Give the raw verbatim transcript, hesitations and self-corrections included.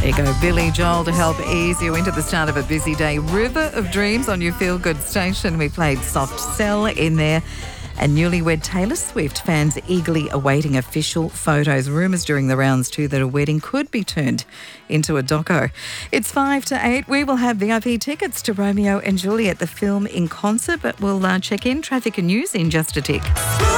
There you go, Billy Joel to help ease you into the start of a busy day. River of Dreams on your Feel Good station. We played Soft Cell in there. And newlywed Taylor Swift fans eagerly awaiting official photos. Rumours during the rounds too that a wedding could be turned into a doco. It's five to eight. We will have V I P tickets to Romeo and Juliet, the film in concert, but we'll uh, check in traffic and news in just a tick.